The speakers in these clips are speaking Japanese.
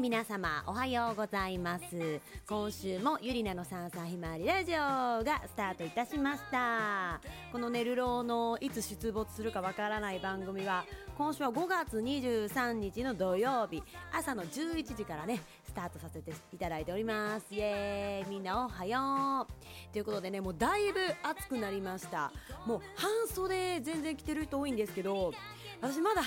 皆様おはようございます。今週もゆりなのさんさひまわりラジオがスタートいたしました。このねるろうのいつ出没するかわからない番組は今週は5月23日の土曜日朝の11時からねスタートさせていただいております。イエーイ、みんなおはようということでね、もうだいぶ暑くなりました。もう半袖全然着てる人多いんですけど、私まだ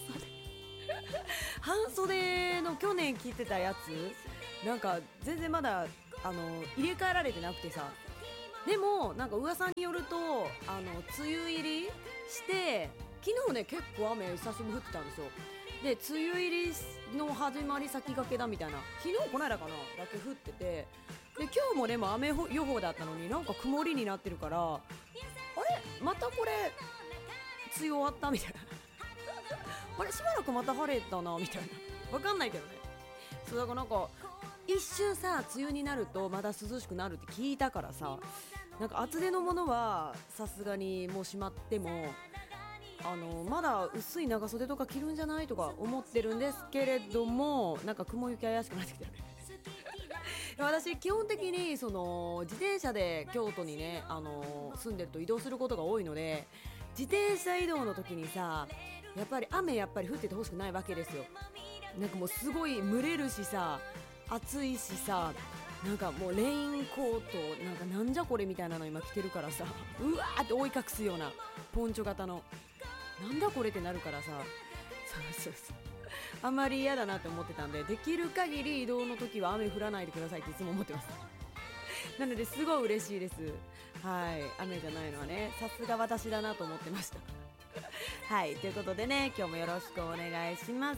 半袖の去年着てたやつなんか全然まだ入れ替えられてなくてさ、でもなんか噂によると梅雨入りして昨日ね結構雨久しぶりに降ってたんですよ。で梅雨入りの始まり先駆けだみたいな、昨日この間かなだけ降ってて、で今日もねも雨予報だったのになんか曇りになってるから、あれまたこれ梅雨終わったみたいなあれしばらくまた晴れたなみたいな、わかんないけどね。そうだからなんか一瞬さ梅雨になるとまだ涼しくなるって聞いたからさ、なんか厚手のものはさすがにもうしまってもまだ薄い長袖とか着るんじゃないとか思ってるんですけれども、なんか雲行き怪しくなってきてるね私基本的にその自転車で京都にね、住んでると移動することが多いので、自転車移動の時にさやっぱり雨やっぱり降っててほしくないわけですよ。なんかもうすごい蒸れるしさ暑いしさ、なんかもうレインコートなんじゃこれみたいなの今着てるからさ、うわーって覆い隠すようなポンチョ型のなんだこれってなるからさ、そうあんまり嫌だなって思ってたんで、できる限り移動の時は雨降らないでくださいっていつも思ってますなのですごい嬉しいです。はい、雨じゃないのはねさすが私だなと思ってましたはい、ということでね今日もよろしくお願いします。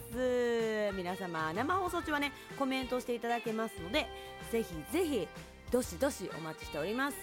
皆様生放送中はねコメントしていただけますので、ぜひぜひどしどしお待ちしております。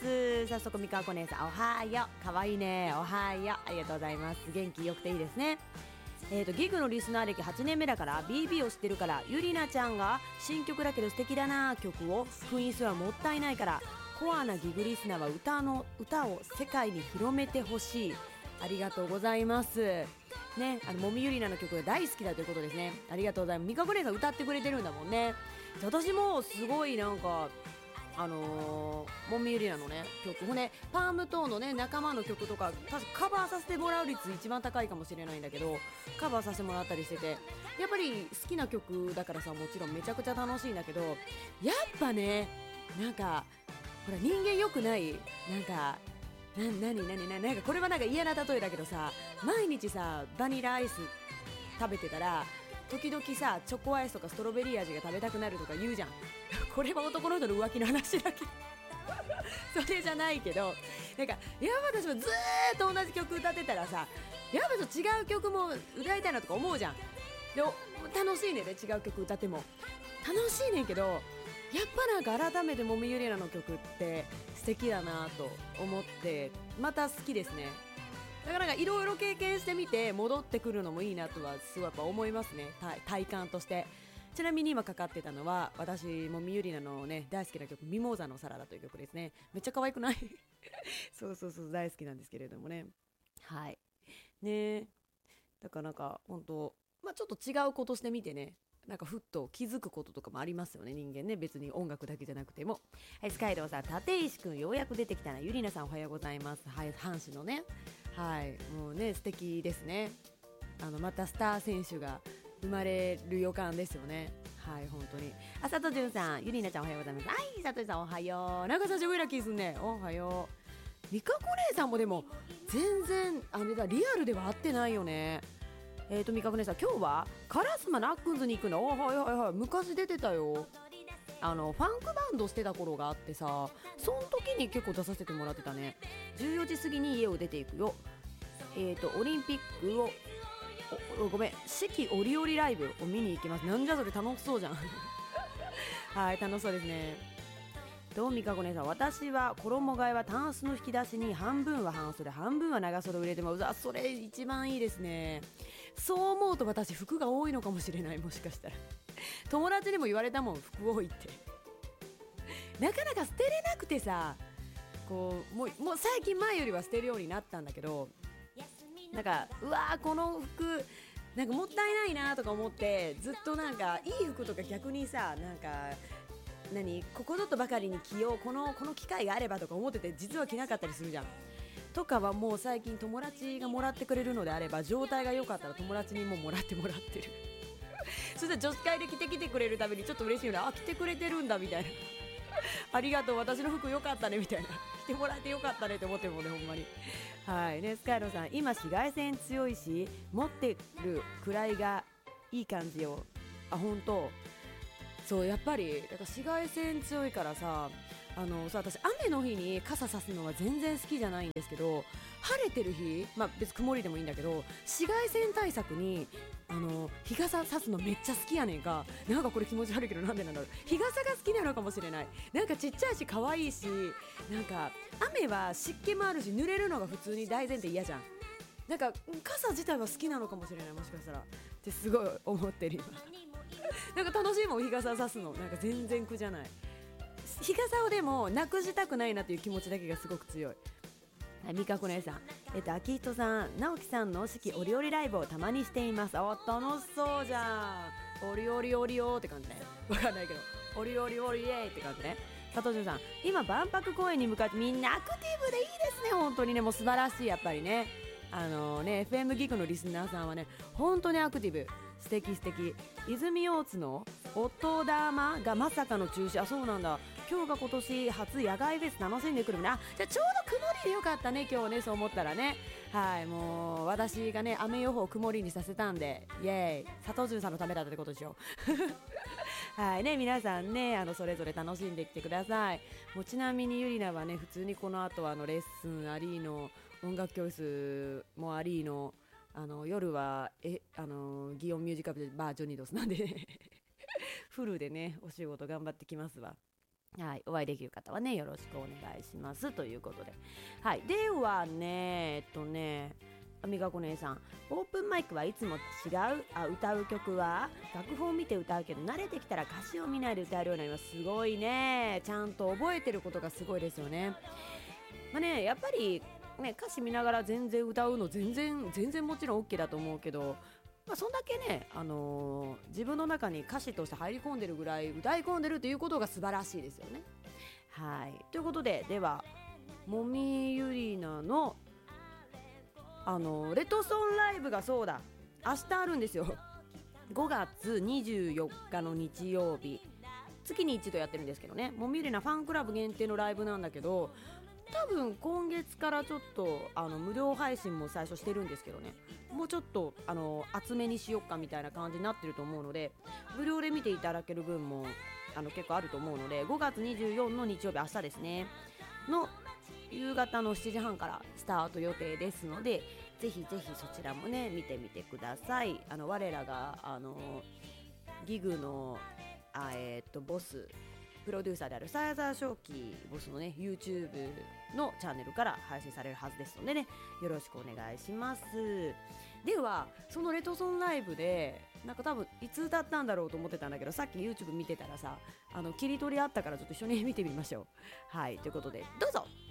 早速みかこ姉さんおはよう、かわいいね、おはよう、ありがとうございます。元気よくていいですね。ギグのリスナー歴8年目だから BB を知ってるから、ゆりなちゃんが新曲だけど素敵だな曲を封印するはもったいないから、コアなギグリスナーは歌を世界に広めてほしい。ありがとうございますね。もみゆりなの曲が大好きだということですね。ありがとうございます。みかこ姉さん歌ってくれてるんだもんね。私もすごいなんかもみゆりなのね曲、ほんでパームトーンのね仲間の曲とか確かカバーさせてもらう率一番高いかもしれないんだけど、カバーさせてもらったりしてて、やっぱり好きな曲だからさ、もちろんめちゃくちゃ楽しいんだけど、やっぱねなんかほら人間良くない、なんかなんかこれはなんか嫌な例えだけどさ、毎日さバニラアイス食べてたら時々さチョコアイスとかストロベリー味が食べたくなるとか言うじゃんこれは男の人の浮気の話だけそれじゃないけど、なんかいや私もずーっと同じ曲歌ってたらさ、やっぱ違う曲も歌いたいなとか思うじゃん。で楽しいねで違う曲歌っても楽しいねんけど、やっぱなんか改めてもみゆりなの曲って素敵だなと思ってまた好きですね。だからいろいろ経験してみて戻ってくるのもいいなとはすごいやっぱ思いますね、体感として。ちなみに今かかってたのは私もみゆりなのね大好きな曲、ミモザのサラダという曲ですね。めっちゃ可愛くないそう大好きなんですけれどもね。はいね、だからなんか本当ちょっと違うことしてみてね、なんかふっと気づくこととかもありますよね、人間ね。別に音楽だけじゃなくても。はい、スカイドウさん、立石くんようやく出てきたな。ゆりなさんおはようございます。はい、阪神のね、はいもうね素敵ですね。またスター選手が生まれる予感ですよね。はい本当に。佐藤潤さん、ゆりなちゃんおはようございます。はい、佐藤さんおはよう。なんか久しぶりな気すんね。おはよう。みかこ姉さんもでも全然リアルでは会ってないよね。みかこ姉さん今日は烏丸のアックンズに行くの。はい昔出てたよ。ファンクバンドしてた頃があってさ、その時に結構出させてもらってたね。14時過ぎに家を出ていくよ。オリンピックをごめん四季折々ライブを見に行きます。なんじゃそれ楽しそうじゃんはい楽しそうですね。どうみかこ姉さん、私は衣替えはタンスの引き出しに半分は半袖半分は長袖を入れてます。うわそれ一番いいですね。そう思うと私服が多いのかもしれない。もしかしたら友達にも言われたもん、服多いってなかなか捨てれなくてさ、こうもう最近前よりは捨てるようになったんだけど、なんかうわーこの服なんかもったいないなとか思ってずっとなんかいい服とか逆にさなんかここぞとばかりに着ようこの機会があればとか思ってて実は着なかったりするじゃんとかはもう最近友達がもらってくれるのであれば状態が良かったら友達にももらってるそしたら女子会で着てきてくれるたびにちょっと嬉しいよね着てくれてるんだみたいなありがとう私の服良かったねみたいな着てもらって良かったねって思ってるもんねほんまにはいねスカイロさん今紫外線強いし持ってるくらいがいい感じよ本当そうやっぱりだから紫外線強いからさ私雨の日に傘さすのは全然好きじゃないんですけど晴れてる日別に曇りでもいいんだけど紫外線対策に日傘さすのめっちゃ好きやねんかなんかこれ気持ち悪いけどなんでなんだろう日傘が好きなのかもしれないなんかちっちゃいし可愛いしなんか雨は湿気もあるし濡れるのが普通に大前提嫌じゃんなんか傘自体は好きなのかもしれないもしかしたらってすごい思ってる今なんか楽しいもん日傘さすのなんか全然苦じゃない日傘をでもなくしたくないなという気持ちだけがすごく強いみかこ姉さん秋人さん直樹さんの四季折々ライブをたまにしています楽しそうじゃん折々折々って感じねわかんないけど折々折々って感じね佐藤さん今万博公園に向かってみんなアクティブでいいですね本当にねもう素晴らしいやっぱりねFM ギグのリスナーさんはね本当にアクティブ素敵泉大津の音玉がまさかの中止そうなんだ今日が今年初野外フェス楽しんでくるなじゃあちょうど曇りでよかったね今日ねそう思ったらねはいもう私がね雨予報曇りにさせたんでイエーイ佐藤潤さんのためだったってことでしょはいね皆さんねそれぞれ楽しんできてくださいもうちなみにゆりなはね普通にこの後はレッスンありの音楽教室もありの夜は祇園ミュージカルバージョニードスなんで、ね、フルでねお仕事頑張ってきますわはい、お会いできる方はねよろしくお願いしますということではいではねみかこ姉さんオープンマイクはいつも違う歌う曲は楽譜を見て歌うけど慣れてきたら歌詞を見ないで歌えるようになりますすごいねちゃんと覚えてることがすごいですよねやっぱりね歌詞見ながら全然歌うの全然もちろん OK だと思うけどそんだけね、自分の中に歌詞として入り込んでるぐらい歌い込んでるということが素晴らしいですよねはいということではもみゆりなのレトソンライブがそうだ明日あるんですよ5月24日の日曜日月に一度やってるんですけどねもみゆりなファンクラブ限定のライブなんだけど多分今月からちょっと無料配信も最初してるんですけどねもうちょっと厚めにしよっかみたいな感じになってると思うので無料で見ていただける分も結構あると思うので5月24の日曜日明日ですねの夕方の7時半からスタート予定ですのでぜひぜひそちらもね見てみてください我らがギグのボスプロデューサーであるサ沢正樹ボスのね YouTube のチャンネルから配信されるはずですのでねよろしくお願いしますではそのレトソンライブでなんか多分いつ歌ったんだろうと思ってたんだけどさっき YouTube 見てたらさ切り取りあったからちょっと一緒に見てみましょうはいということでどうぞ